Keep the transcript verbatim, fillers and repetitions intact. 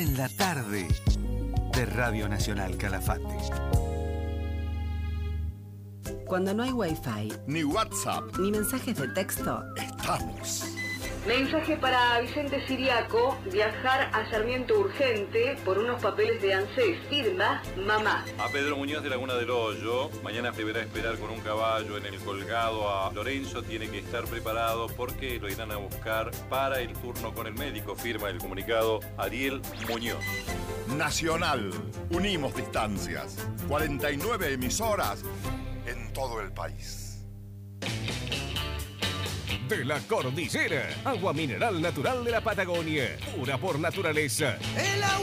En la tarde de Radio Nacional Calafate. Cuando no hay wifi, ni WhatsApp, ni mensajes de texto, estamos. Mensaje para Vicente Siriaco, viajar a Sarmiento urgente por unos papeles de ANSES. Firma, mamá. A Pedro Muñoz de Laguna del Hoyo, mañana deberá esperar con un caballo en el colgado a Lorenzo, tiene que estar preparado porque lo irán a buscar para el turno con el médico. Firma el comunicado Ariel Muñoz. Nacional, unimos distancias. cuarenta y nueve emisoras en todo el país. De la Cordillera, agua mineral natural de la Patagonia, pura por naturaleza. El agua